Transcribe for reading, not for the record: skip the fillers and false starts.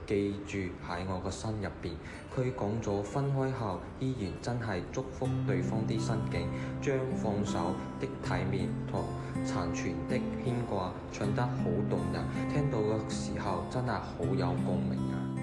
記住喺我個心入邊。佢講咗分開後，依然真係祝福對方啲心境，將放手的體面同殘存的牽掛唱得好動人，聽到嘅時候真係好有共鳴啊！